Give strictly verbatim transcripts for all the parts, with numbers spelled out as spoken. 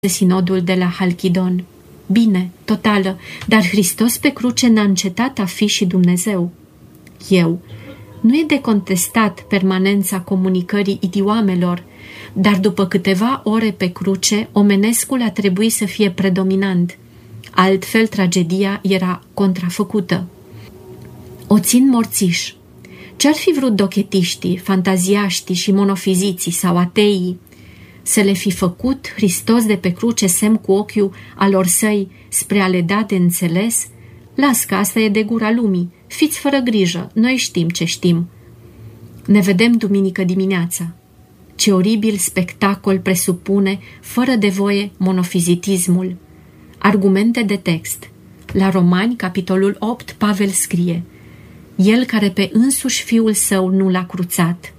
sinodul de la Halkidon. Bine, totală, dar Hristos pe cruce n-a încetat a fi și Dumnezeu. Eu. Nu e de contestat permanența comunicării idiomelor, dar după câteva ore pe cruce, omenescul a trebuit să fie predominant. Altfel, tragedia era contrafăcută. O țin morțiș. Ce-ar fi vrut dochetiștii, fantaziaștii și monofiziții sau ateii? Să le fi făcut Hristos de pe cruce semn cu ochiul alor săi spre a le da de înțeles? Las că asta e de gura lumii. Fiți fără grijă, noi știm ce știm. Ne vedem duminică dimineața. Ce oribil spectacol presupune, fără de voie, monofizitismul. Argumente de text. La Romani, capitolul opt, Pavel scrie: El care pe însuși Fiul Său nu l-a cruțat.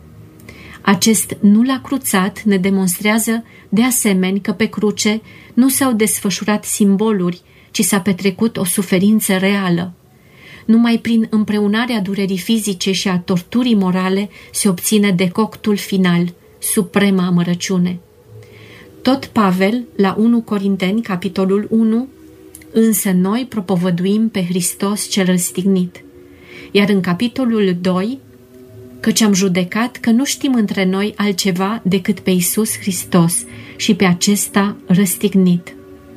Acest nu l-a cruțat ne demonstrează de asemenea că pe cruce nu s-au desfășurat simboluri, ci s-a petrecut o suferință reală. Numai prin împreunarea durerii fizice și a torturii morale se obține decoctul final, suprema amărăciune. Tot Pavel, la unu Corinteni, capitolul unu, însă noi propovăduim pe Hristos cel răstignit. Iar în capitolul doi, căci am judecat că nu știm între noi altceva decât pe Iisus Hristos și pe acesta răstignit.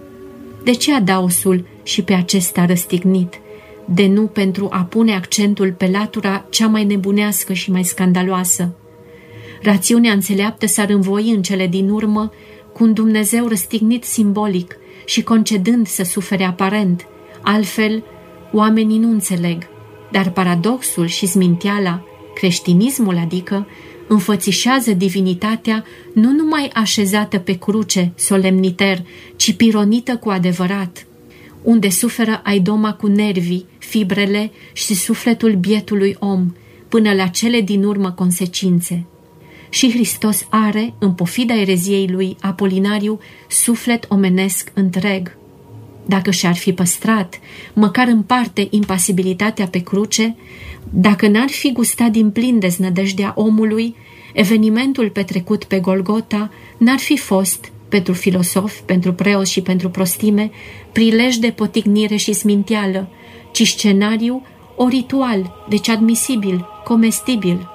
De ce adaosul și pe acesta răstignit? De nu pentru a pune accentul pe latura cea mai nebunească și mai scandaloasă. Rațiunea înțeleaptă s-ar învoi în cele din urmă cu un Dumnezeu răstignit simbolic și concedând să sufere aparent, altfel oamenii nu înțeleg, dar paradoxul și sminteala, creștinismul adică, înfățișează divinitatea nu numai așezată pe cruce, solemniter, ci pironită cu adevărat, unde suferă aidoma cu nervii, fibrele și sufletul bietului om, până la cele din urmă consecințe. Și Hristos are, în pofida ereziei lui Apolinariu, suflet omenesc întreg. Dacă și-ar fi păstrat, măcar în parte, impasibilitatea pe cruce, dacă n-ar fi gustat din plin deznădejdea omului, evenimentul petrecut pe Golgota n-ar fi fost, pentru filosofi, pentru preoți și pentru prostime, prilej de potignire și sminteală, ci scenariu o ritual, deci admisibil, comestibil.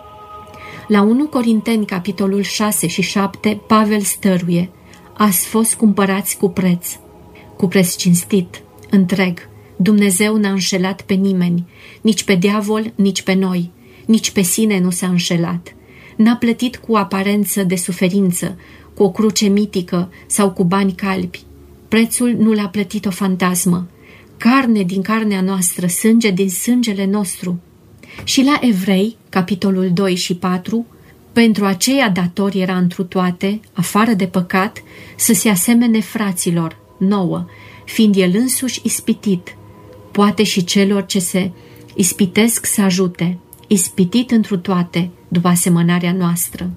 La unu Corinteni, capitolul șase și șapte, Pavel stăruie: ați fost cumpărați cu preț, cu preț cinstit, întreg. Dumnezeu n-a înșelat pe nimeni, nici pe diavol, nici pe noi, nici pe sine nu s-a înșelat. N-a plătit cu aparență de suferință, cu o cruce mitică sau cu bani calbi. Prețul nu l-a plătit o fantasmă. Carne din carnea noastră, sânge din sângele nostru. Și la Evrei, capitolul doi și patru, pentru aceia dator era întru toate, afară de păcat, să se asemene fraților, nouă, fiind el însuși ispitit, poate și celor ce se ispitesc să ajute, ispitit întru toate, după asemănarea noastră.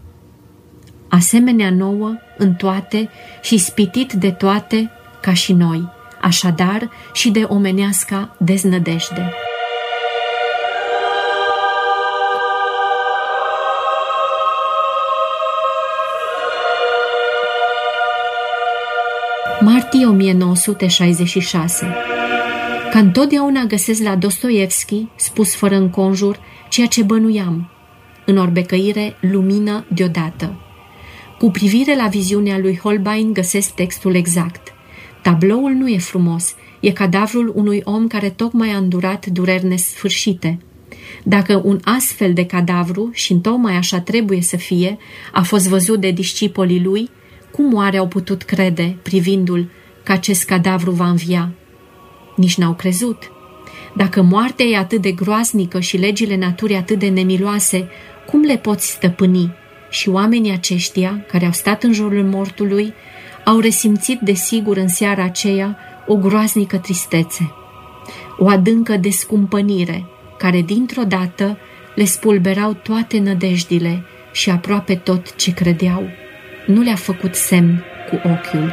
Asemenea nouă, în toate și ispitit de toate, ca și noi, așadar și de omeneasca deznădejde. Martie o mie nouă sute șaizeci și șase. Ca întotdeauna găsesc la Dostoievski, spus fără înconjur, ceea ce bănuiam. În orbecăire, lumină deodată. Cu privire la viziunea lui Holbein găsesc textul exact. Tabloul nu e frumos, e cadavrul unui om care tocmai a îndurat dureri nesfârșite. Dacă un astfel de cadavru, și întocmai așa trebuie să fie, a fost văzut de discipolii lui, cum oare au putut crede, privindu-l, că acest cadavru va învia? Nici n-au crezut. Dacă moartea e atât de groaznică și legile naturii atât de nemiloase, cum le poți stăpâni? Și oamenii aceștia, care au stat în jurul mortului, au resimțit desigur în seara aceea o groaznică tristețe, o adâncă descumpănire, care dintr-o dată le spulberau toate nădejdile și aproape tot ce credeau. Nu le-a făcut semn cu ochiul.